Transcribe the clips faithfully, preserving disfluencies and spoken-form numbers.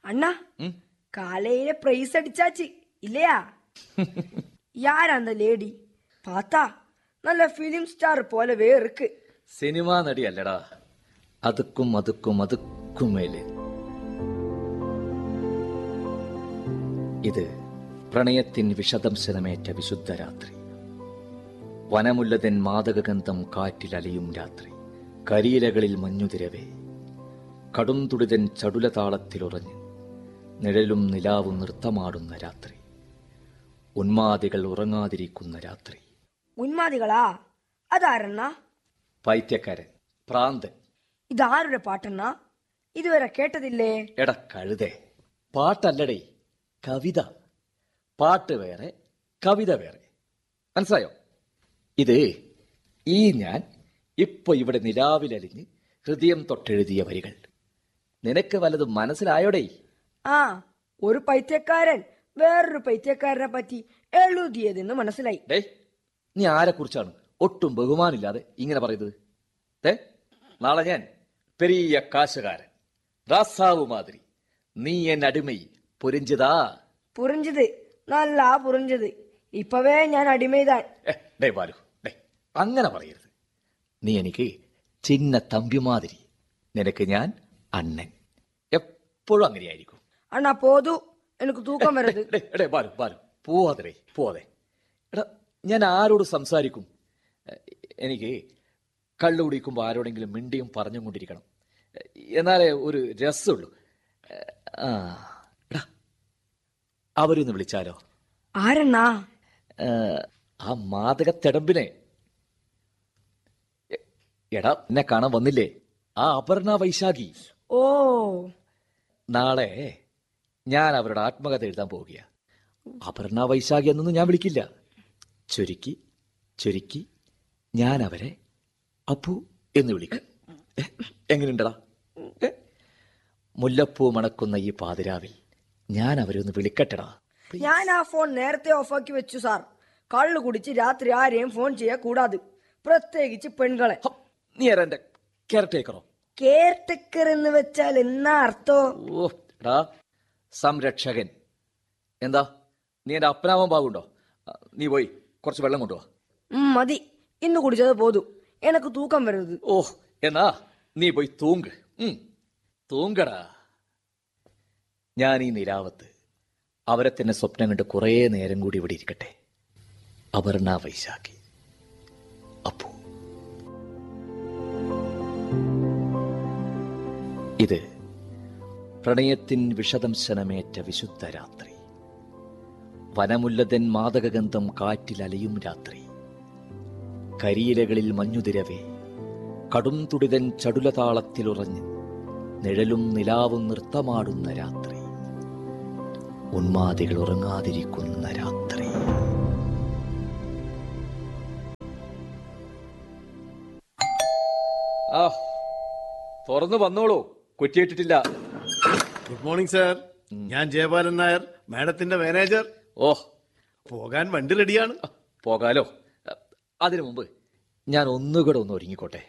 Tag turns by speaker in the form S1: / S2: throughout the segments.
S1: அண்ணா காலையில பிரைஸ் அடிச்சாச்சு இல்லையா? யார் அந்த லேடி? பார்த்தா நல்ல பிலிம் ஸ்டார் போலவே இருக்கு.
S2: സിനിമാ നടി അല്ലടാ, അതുക്കും അതുക്കും അതുക്കും മേലെ. ഇത് പ്രണയത്തിൻ വിഷദംശനമേറ്റ വിശുദ്ധ രാത്രി. വനമുല്ലതൻ മാദകഗന്ധം കാറ്റിലലിയും രാത്രി. കരിയിലകളിൽ മഞ്ഞുതിരവേ, കടുംതുടിതൻ ചടുലതാളത്തിലുറഞ്ഞ് നിഴലും നിലാവും നൃത്തമാടുന്ന രാത്രി. ഉന്മാദികൾ ഉറങ്ങാതിരിക്കുന്ന രാത്രി.
S1: ഉന്മാദികളാ? അതാരെണ്ണ?
S2: പൈത്യക്കാരൻ, പ്രാന്തൻ.
S1: ഇതാരുടെ പാട്ടെണ്ണ? ഇതുവരെ കേട്ടതില്ലേ?
S2: എടാ കഴുതേ, പാട്ടല്ലടേ, കവിത. പാട്ട് വേറെ, കവിത വേറെ. മനസ്സിലായോ? ഇത് ഈ ഞാൻ ഇപ്പൊ ഇവിടെ നിലാവിലലിഞ്ഞ് ഹൃദയം തൊട്ടെഴുതിയ വരികൾ. നിനക്ക് വല്ലതും മനസ്സിലായോടേ?
S1: ആ, ഒരു പൈത്യക്കാരൻ വേറൊരു പൈത്യക്കാരനെ പറ്റി എഴുതിയതെന്ന് മനസ്സിലായി.
S2: ഡേ, നീ ആരെ കുറിച്ചാണ് ഒട്ടും ബഹുമാനില്ലാതെ ഇങ്ങനെ പറയുന്നത്? ഏ, നാളെ ഞാൻ പെരിയ കാശുകാരൻ, റാസാവു മാതിരി. നീ എൻ അടിമൈ പുരിഞ്ചതാ?
S1: പുരിഞ്ചത്, നല്ല പുരിഞ്ചത്. ഇപ്പവേ ഞാൻ അടിമൈതാൻ.
S2: ഡേ ബാലു, ഡേ അങ്ങനെ പറയരുത്. നീ എനിക്ക് ചിന്ന തമ്പി മാതിരി, നിനക്ക് ഞാൻ അണ്ണൻ. എപ്പോഴും അങ്ങനെയായിരിക്കും.
S1: അണ്ണാ പോതു, എനിക്ക് തൂക്കം വരരുത്.
S2: എടേ ബാലു, ബാലു പോവാതെ, പോവാതെ. എടാ, ഞാൻ ആരോട് സംസാരിക്കും? എനിക്ക് കള്ളു കുടിക്കുമ്പോൾ ആരോടെങ്കിലും മിണ്ടിയും പറഞ്ഞും കൊണ്ടിരിക്കണം, എന്നാലേ ഒരു രസമുള്ളൂ. ആ, എടാ അവരൊന്ന് വിളിച്ചാലോ?
S1: ആരെണ്ണാ?
S2: ആ മാതക തെടമ്പിനെ. എടാ, എന്നെ കാണാൻ വന്നില്ലേ ആ അപർണ വൈശാഖി?
S1: ഓ,
S2: നാളെ ഞാൻ അവരുടെ ആത്മകഥ എഴുതാൻ പോവുകയാ. അപർണ വൈശാഖി എന്നൊന്നും ഞാൻ വിളിക്കില്ല. ചുരുക്കി ചുരുക്കി ഞാൻ അവരെ അപ്പു എന്ന് വിളിക്കും. എങ്ങനെയുണ്ടടാ? മുല്ലപ്പൂ മണക്കുന്ന ഈ പാതിരാവിൽ ഞാൻ അവരെ ഒന്ന് വിളിക്കട്ടടാ.
S1: ഞാൻ ആ ഫോൺ നേരത്തെ ഓഫാക്കി വെച്ചു സാർ. കള്ളു കുടിച്ച് രാത്രി ആരെയും ഫോൺ ചെയ്യാ കൂടാതെ, പ്രത്യേകിച്ച് പെൺകളെ.
S2: നീ ആരാ എന്റെ കെയർ ടേക്കറോ?
S1: കെയർ ടേക്കർ എന്ന് വെച്ചാൽ എന്നാ അർത്ഥോ?
S2: ഓ എടാ, സംരക്ഷകൻ. എന്താ നീ എന്റെ അപ്പനാവാൻ പാകുണ്ടോ? നീ പോയി കുറച്ച് വെള്ളം കൊണ്ടുപോവാ.
S1: മതി, ഇന്ന് കുടിച്ചത് പോതു, എനക്ക് തൂക്കം വരരുത്.
S2: ഓ, എന്നാ നീ പോയി തൂങ്ക്. തൂങ്കടാ. ഞാൻ ഈ നിലാവത്ത് അവരെ തന്നെ സ്വപ്നം കണ്ട് കുറേ നേരം കൂടി ഇവിടെ ഇരിക്കട്ടെ. അപർണ വൈശാഖി, അപ്പു. ഇത് പ്രണയത്തിൻ വിഷദംശനമേറ്റ വിശുദ്ധ രാത്രി. വനമുല്ലതൻ മാദകഗന്ധം കാറ്റിലലയും രാത്രി. കരിയിലകളിൽ മഞ്ഞുതിരവേ, കടും തുടിതൻ ചടുലതാളത്തിലുറഞ്ഞ് നിഴലും നിലാവും നൃത്തമാടുന്ന രാത്രി. ഉന്മാദികൾ ഉറങ്ങാതിരിക്കുന്ന രാത്രി. ആ, തുറന്നു വന്നോളൂ, കുറ്റിയിട്ടിട്ടില്ല.
S3: ഗുഡ് മോർണിംഗ് സാർ, ഞാൻ ജയപാലൻ നായർ, മാഡത്തിന്റെ മാനേജർ.
S2: ഓ,
S3: പോകാൻ വണ്ടി റെഡിയാണ്.
S2: പോകാലോ. അതിനു മുമ്പ് ഞാൻ ഒന്നുകൂടെ ഒന്ന് ഒരുങ്ങിക്കോട്ടെ.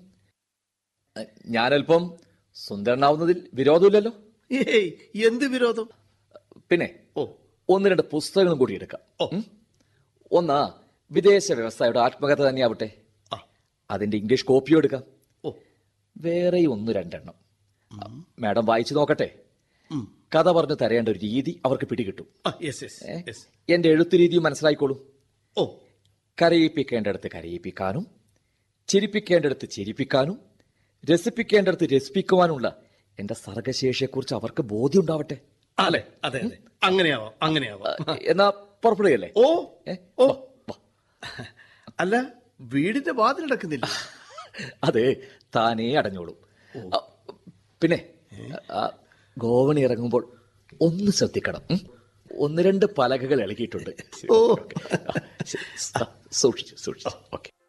S2: ഞാനല്പം സുന്ദരനാവുന്നതിൽ വിരോധമില്ലല്ലോ?
S3: ഏയ്, എന്ത് വിരോധം?
S2: പിന്നെ
S3: ഓ,
S2: ഒന്ന് രണ്ട് പുസ്തകങ്ങളും കൂടി എടുക്കാം. ഒന്നാ വിദേശ വ്യവസായയുടെ ആത്മകഥ തന്നെയാവട്ടെ, അതിന്റെ ഇംഗ്ലീഷ് കോപ്പിയും എടുക്കാം.
S3: ഓ,
S2: വേറെ ഒന്ന് രണ്ടെണ്ണം മാഡം വായിച്ചു നോക്കട്ടെ. കഥ പറഞ്ഞു തരേണ്ട ഒരു രീതി അവർക്ക് പിടികിട്ടും. എന്റെ എഴുത്തു രീതിയും മനസ്സിലായിക്കോളും.
S3: ഓ,
S2: കരയിപ്പിക്കേണ്ടടുത്ത് കരയിപ്പിക്കാനും, ചിരിപ്പിക്കേണ്ടടുത്ത് ചിരിപ്പിക്കാനും, രസിപ്പിക്കേണ്ടടുത്ത് രസിപ്പിക്കുവാനുള്ള എന്റെ സർഗശേഷിയെക്കുറിച്ച് അവർക്ക് ബോധ്യം ഉണ്ടാവട്ടെ.
S3: അല്ലേ? അതെ അതെ, അങ്ങനെയാവാം, അങ്ങനെയാവാം.
S2: എന്നാ പുറപ്പെടുകയല്ലേ?
S3: ഓ ഓ, അല്ല, വീടിന്റെ വാതിലടക്കുന്നില്ല.
S2: അത് താനേ അടഞ്ഞോളൂ. പിന്നെ ഗോവണി ഇറങ്ങുമ്പോൾ ഒന്ന് ശ്രദ്ധിക്കണം. ഒന്ന് രണ്ട് പലകകൾ ഇളകിയിട്ടുണ്ട്.
S3: ഓ,
S2: സൂക്ഷിച്ചു സൂക്ഷിച്ചു. ഓക്കെ.